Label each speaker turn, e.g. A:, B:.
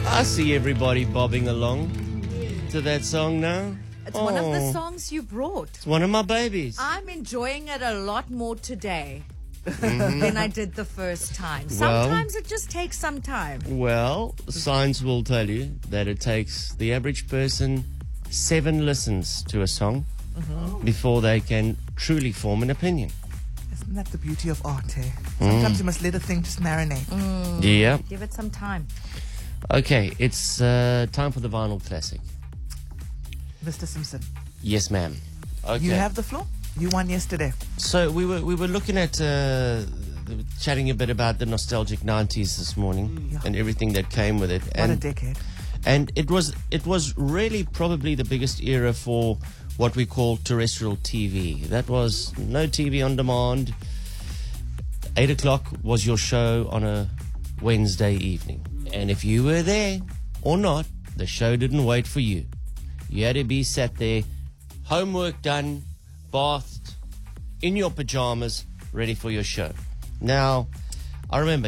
A: I see everybody bobbing along to that song now.
B: It's one of the songs you brought.
A: It's one of my babies.
B: I'm enjoying it a lot more today than I did the first time. Sometimes it just takes some time.
A: Well, science will tell you that it takes the average person 7 listens to a song before they can truly form an opinion.
C: Isn't that the beauty of art, eh? Sometimes you must let a thing just marinate.
A: Yeah.
B: Give it some time.
A: Okay, it's time for the vinyl classic.
C: Mr. Simpson,
A: Yes, ma'am. Okay.
C: you have the floor. You won yesterday.
A: So we were looking at chatting a bit about the nostalgic 90s this morning and everything that came with it.
C: What a decade.
A: And it was really probably the biggest era for what we call terrestrial TV. That was no TV on demand. 8 o'clock was your show on a Wednesday evening. And if you were there or not, the show didn't wait for you. You had to be sat there, homework done, bathed, in your pajamas, ready for your show. Now, I remember